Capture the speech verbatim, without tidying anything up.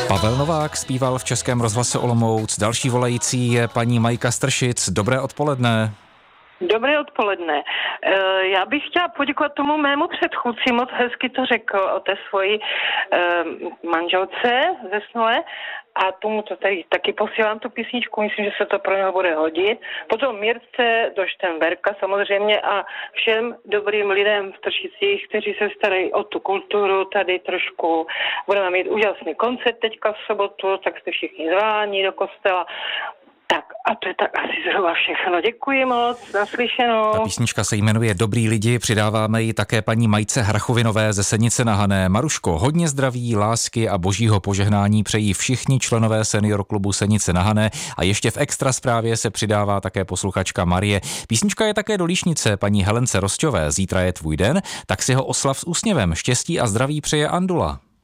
Pavel Novák zpíval v Českém rozhlase Olomouc. Další volající je paní Majka Stršic. Dobré odpoledne. Dobré odpoledne. Já bych chtěla poděkovat tomu mému předchůdci, moc hezky to řekl o té svoji manželce zesnulé a tomu to tady taky posílám tu písničku, myslím, že se to pro něho bude hodit. Potom Mirce do Štenberka samozřejmě a všem dobrým lidem v Tršicích, kteří se starají o tu kulturu, tady trošku budeme mít úžasný koncert teďka v sobotu, tak jste všichni zváni do kostela. Tak a to je tak asi zhruba všechno. Děkuji moc, naslyšenou. Ta písnička se jmenuje Dobrý lidi, přidáváme ji také paní Majce Hrachovinové ze Senice na Hané. Maruško, hodně zdraví, lásky a božího požehnání přejí všichni členové senior klubu Senice na Hané a ještě v extra zprávě se přidává také posluchačka Marie. Písnička je také do Líšnice paní Helence Rosťové. Zítra je tvůj den, tak si ho oslav s úsměvem. Štěstí a zdraví přeje Andula.